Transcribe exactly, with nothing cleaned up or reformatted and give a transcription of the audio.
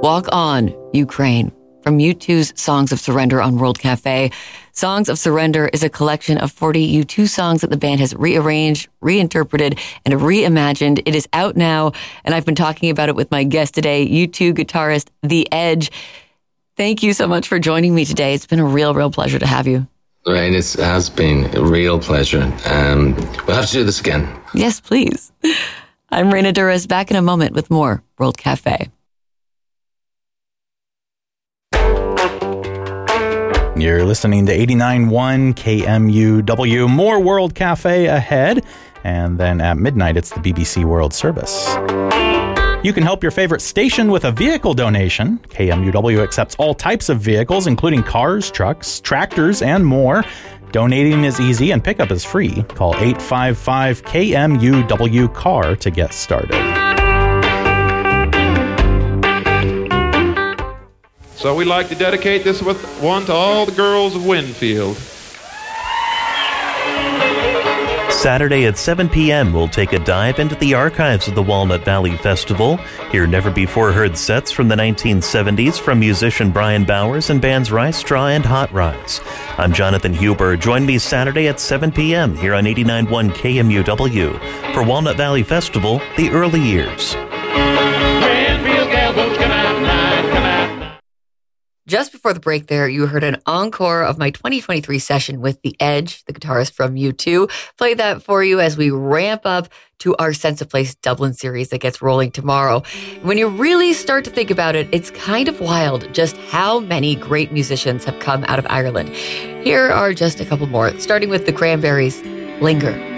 Walk On, Ukraine, from U two's Songs of Surrender on World Cafe. Songs of Surrender is a collection of forty U two songs that the band has rearranged, reinterpreted, and reimagined. It is out now, and I've been talking about it with my guest today, U two guitarist The Edge. Thank you so much for joining me today. It's been a real, real pleasure to have you. Right, it has been a real pleasure. Um, we'll have to do this again. Yes, please. I'm Raina Douris, back in a moment with more World Cafe. You're listening to eighty-nine point one K M U W. More World Cafe ahead. And then at midnight, it's the B B C World Service. You can help your favorite station with a vehicle donation. K M U W accepts all types of vehicles, including cars, trucks, tractors, and more. Donating is easy and pickup is free. Call eight five five K M U W C A R to get started. So we'd like to dedicate this with one to all the girls of Winfield. Saturday at seven p.m. we'll take a dive into the archives of the Walnut Valley Festival. Hear never-before-heard sets from the nineteen seventies from musician Brian Bowers and bands Rye Straw and Hot Rides. I'm Jonathan Huber. Join me Saturday at seven p.m. here on eighty-nine point one K M U W for Walnut Valley Festival, The Early Years. Just before the break there, you heard an encore of my twenty twenty-three session with The Edge, the guitarist from U two. Play that for you as we ramp up to our Sense of Place Dublin series that gets rolling tomorrow. When you really start to think about it, it's kind of wild just how many great musicians have come out of Ireland. Here are just a couple more, starting with the Cranberries, Linger.